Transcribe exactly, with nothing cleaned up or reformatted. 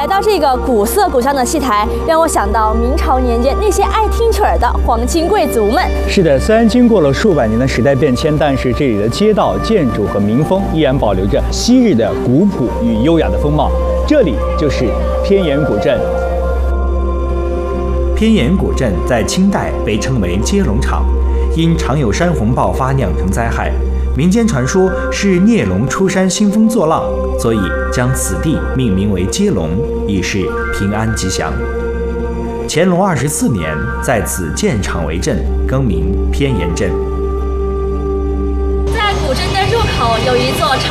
来到这个古色古香的戏台，让我想到明朝年间那些爱听曲儿的皇亲贵族们。 是的，虽然经过了数百年的时代变迁，但是这里的街道、建筑和民风依然保留着昔日的古朴与优雅的风貌。这里就是偏盐古镇。 偏盐古镇在清代被称为接龙场，因常有山洪爆发酿成灾害。民间传说是孽龙出山兴风作浪，所以将此地命名为接龙，以示平安吉祥。乾隆二十四年，在此建场为镇，更名偏盐镇。 在古镇的入口有一座